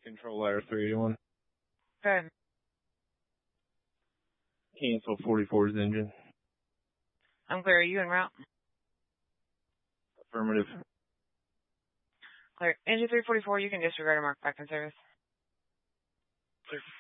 Control Air 381. Good. Cancel 44's engine. I'm clear. Are you en route? Affirmative. Clear. Engine 344, you can disregard and mark back in service. Clear.